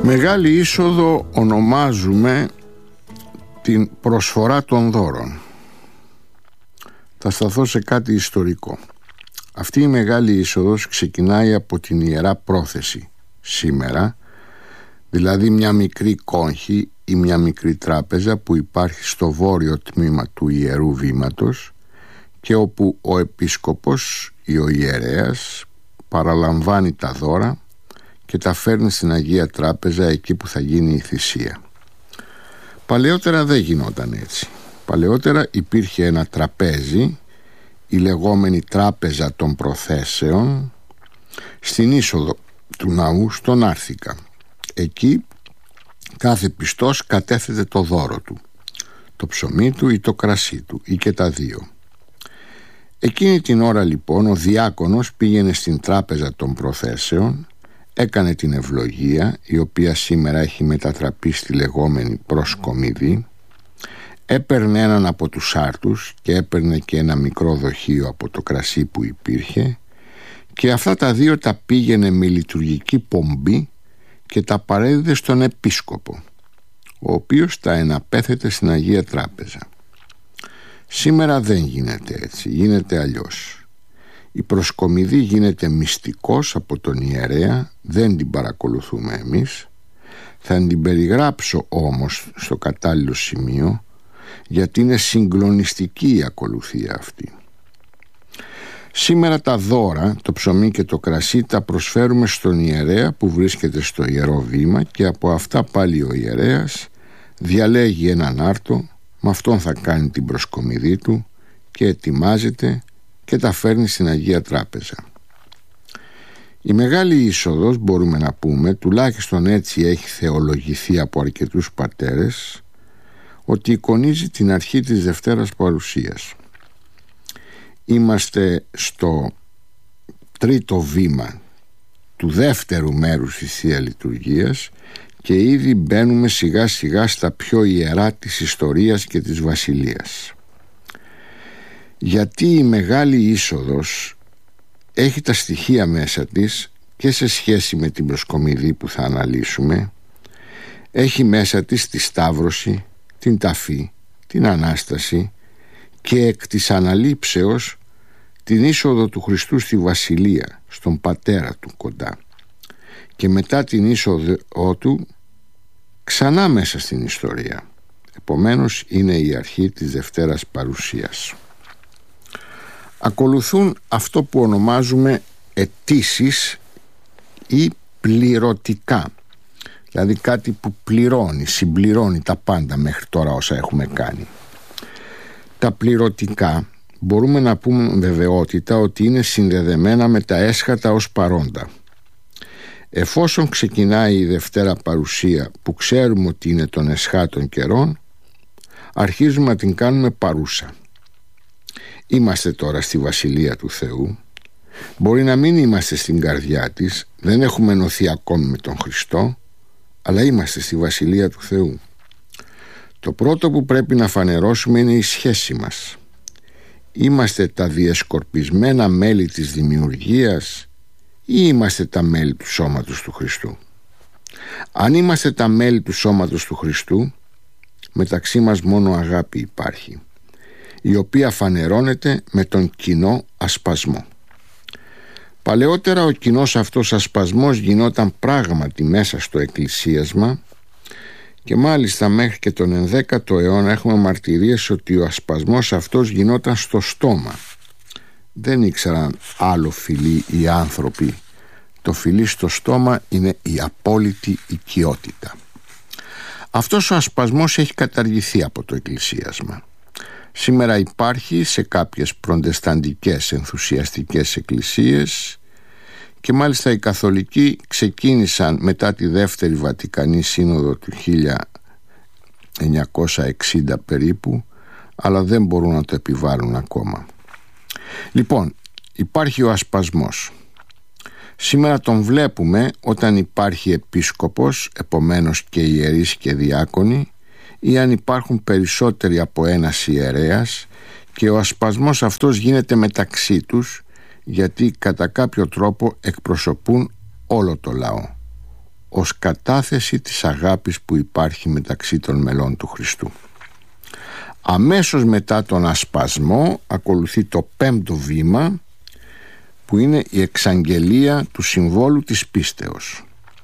Μεγάλη είσοδο ονομάζουμε την προσφορά των δώρων. Θα σταθώ σε κάτι ιστορικό. Αυτή η μεγάλη είσοδος ξεκινάει από την Ιερά Πρόθεση σήμερα, δηλαδή μια μικρή κόγχη ή μια μικρή τράπεζα που υπάρχει στο βόρειο τμήμα του Ιερού Βήματος και όπου ο επίσκοπος ή ο ιερέας παραλαμβάνει τα δώρα και τα φέρνει στην Αγία Τράπεζα, εκεί που θα γίνει η θυσία. Παλαιότερα δεν γινόταν έτσι. Παλαιότερα υπήρχε ένα τραπέζι, η λεγόμενη Τράπεζα των Προθέσεων, στην είσοδο του ναού στον Άρθικα. Εκεί κάθε πιστός κατέθετε το δώρο του, το ψωμί του ή το κρασί του, ή και τα δύο. Εκείνη την ώρα λοιπόν ο διάκονος πήγαινε στην Τράπεζα των Προθέσεων, έκανε την ευλογία, η οποία σήμερα έχει μετατραπεί στη λεγόμενη προσκομιδή, έπαιρνε έναν από τους άρτους και έπαιρνε και ένα μικρό δοχείο από το κρασί που υπήρχε, και αυτά τα δύο τα πήγαινε με λειτουργική πομπή και τα παρέδιδε στον επίσκοπο, ο οποίος τα εναπέθετε στην Αγία Τράπεζα. Σήμερα δεν γίνεται έτσι, γίνεται αλλιώς. Η προσκομιδή γίνεται μυστικός από τον ιερέα, δεν την παρακολουθούμε εμείς. Θα την περιγράψω όμως στο κατάλληλο σημείο, γιατί είναι συγκλονιστική η ακολουθία αυτή. Σήμερα τα δώρα, το ψωμί και το κρασί, τα προσφέρουμε στον ιερέα που βρίσκεται στο Ιερό Βήμα, και από αυτά πάλι ο ιερέας διαλέγει έναν άρτο, με αυτόν θα κάνει την προσκομιδή του και ετοιμάζεται και τα φέρνει στην Αγία Τράπεζα. Η μεγάλη είσοδος, μπορούμε να πούμε, τουλάχιστον έτσι έχει θεολογηθεί από αρκετούς πατέρες, ότι εικονίζει την αρχή της Δευτέρας Παρουσίας. Είμαστε στο τρίτο βήμα του δεύτερου μέρους της Θεία Λειτουργίας και ήδη μπαίνουμε σιγά σιγά στα πιο ιερά της ιστορίας και της βασιλείας. Γιατί η μεγάλη είσοδος έχει τα στοιχεία μέσα της και σε σχέση με την προσκομιδή που θα αναλύσουμε, έχει μέσα της τη Σταύρωση, την Ταφή, την Ανάσταση και εκ της αναλήψεως την είσοδο του Χριστού στη Βασιλεία, στον Πατέρα του κοντά, και μετά την είσοδο του ξανά μέσα στην ιστορία. Επομένως είναι η αρχή της Δευτέρας Παρουσίας. Ακολουθούν αυτό που ονομάζουμε αιτήσεις ή πληρωτικά, δηλαδή κάτι που πληρώνει, συμπληρώνει τα πάντα μέχρι τώρα όσα έχουμε κάνει. Τα πληρωτικά μπορούμε να πούμε με βεβαιότητα ότι είναι συνδεδεμένα με τα έσχατα ως παρόντα. Εφόσον ξεκινάει η Δευτέρα Παρουσία, που ξέρουμε ότι είναι των εσχάτων καιρών, αρχίζουμε να την κάνουμε παρούσα. Είμαστε τώρα στη Βασιλεία του Θεού. Μπορεί να μην είμαστε στην καρδιά της, δεν έχουμε ενωθεί ακόμη με τον Χριστό, αλλά είμαστε στη Βασιλεία του Θεού. Το πρώτο που πρέπει να φανερώσουμε είναι η σχέση μας. Είμαστε τα διεσκορπισμένα μέλη της δημιουργίας ή είμαστε τα μέλη του σώματος του Χριστού? Αν είμαστε τα μέλη του σώματος του Χριστού, μεταξύ μας μόνο αγάπη υπάρχει, η οποία φανερώνεται με τον κοινό ασπασμό. Παλαιότερα ο κοινός αυτός ασπασμός γινόταν πράγματι μέσα στο εκκλησίασμα, και μάλιστα μέχρι και τον 11ο αιώνα έχουμε μαρτυρίες ότι ο ασπασμός αυτός γινόταν στο στόμα. Δεν ήξεραν άλλο φιλί οι άνθρωποι. Το φιλί στο στόμα είναι η απόλυτη οικειότητα. Αυτός ο ασπασμός έχει καταργηθεί από το εκκλησίασμα. Σήμερα υπάρχει σε κάποιες προτεσταντικές ενθουσιαστικές εκκλησίες, και μάλιστα οι καθολικοί ξεκίνησαν μετά τη Δεύτερη Βατικανή Σύνοδο του 1960 περίπου, αλλά δεν μπορούν να το επιβάλλουν ακόμα. Λοιπόν, υπάρχει ο ασπασμός. Σήμερα τον βλέπουμε όταν υπάρχει επίσκοπος, επομένως και ιερείς και διάκονοι, ή αν υπάρχουν περισσότεροι από ένας ιερέας, και ο ασπασμός αυτός γίνεται μεταξύ τους, γιατί κατά κάποιο τρόπο εκπροσωπούν όλο το λαό. ως κατάθεση της αγάπης που υπάρχει μεταξύ των μελών του Χριστού. Αμέσως μετά τον ασπασμό ακολουθεί το 5ο βήμα, που είναι η εξαγγελία του συμβόλου της πίστεως,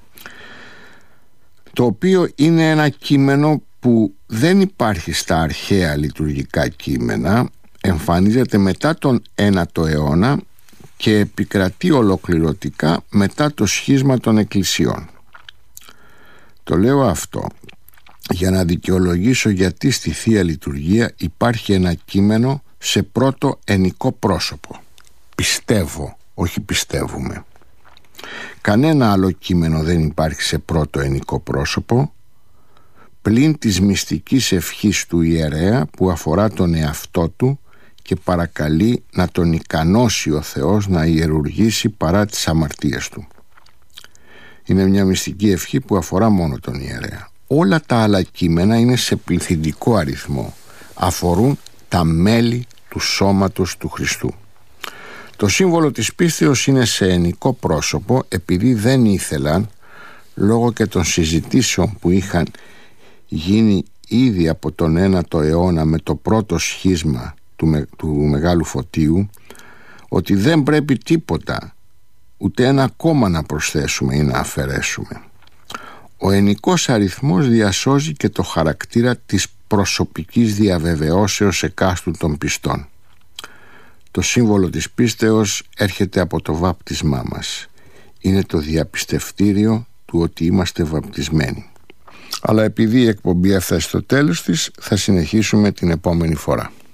το οποίο είναι ένα κείμενο που δεν υπάρχει στα αρχαία λειτουργικά κείμενα, εμφανίζεται μετά τον 9ο αιώνα και επικρατεί ολοκληρωτικά μετά το σχίσμα των εκκλησιών. Το λέω αυτό για να δικαιολογήσω γιατί στη Θεία Λειτουργία υπάρχει ένα κείμενο σε πρώτο ενικό πρόσωπο. Πιστεύω, όχι πιστεύουμε. Κανένα άλλο κείμενο δεν υπάρχει σε πρώτο ενικό πρόσωπο πλην της μυστικής ευχής του ιερέα που αφορά τον εαυτό του και παρακαλεί να τον ικανώσει ο Θεός να ιερουργήσει παρά τις αμαρτίες του. Είναι μια μυστική ευχή που αφορά μόνο τον ιερέα. Όλα τα άλλα κείμενα είναι σε πληθυντικό αριθμό. Αφορούν τα μέλη του σώματος του Χριστού. Το σύμβολο της πίστεως είναι σε ενικό πρόσωπο επειδή δεν ήθελαν, λόγω και των συζητήσεων που είχαν γίνει ήδη από τον 9ο αιώνα με το πρώτο σχίσμα του Μεγάλου Φωτίου, ότι δεν πρέπει τίποτα, ούτε ένα κόμμα να προσθέσουμε ή να αφαιρέσουμε. Ο ενικός αριθμός διασώζει και το χαρακτήρα της προσωπικής διαβεβαιώσεως εκάστου των πιστών. Το σύμβολο της πίστεως έρχεται από το βάπτισμά μας. Είναι το διαπιστευτήριο του ότι είμαστε βαπτισμένοι. Αλλά επειδή η εκπομπή έφτασε στο τέλος της, θα συνεχίσουμε την επόμενη φορά.